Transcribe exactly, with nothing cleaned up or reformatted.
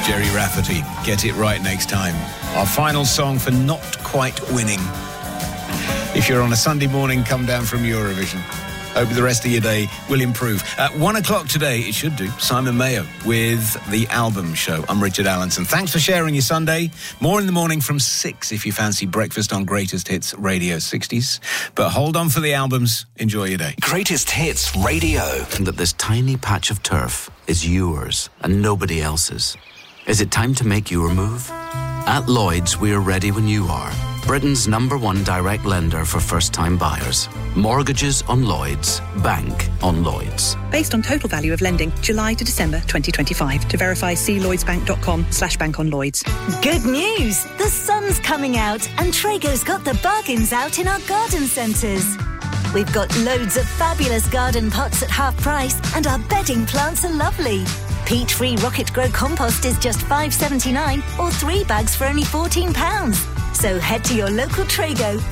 Jerry Rafferty. Get it right next time. Our final song for not quite winning. If you're on a Sunday morning, come down from Eurovision. Hope the rest of your day will improve. At one o'clock today, it should do, Simon Mayo with The Album Show. I'm Richard Allenson. Thanks for sharing your Sunday. More in the morning from six if you fancy breakfast on Greatest Hits Radio sixties. But hold on for the albums. Enjoy your day. Greatest Hits Radio. That this tiny patch of turf is yours and nobody else's. Is it time to make your move? At Lloyds, we're ready when you are. Britain's number one direct lender for first-time buyers. Mortgages on Lloyds. Bank on Lloyds. Based on total value of lending, July to December twenty twenty-five. To verify, see lloydsbank.com slash bank on Lloyds. Good news! The sun's coming out and Traeger's got the bargains out in our garden centres. We've got loads of fabulous garden pots at half price and our bedding plants are lovely. Peat-free Rocket Grow compost is just five pounds seventy-nine or three bags for only fourteen pounds. So head to your local Traego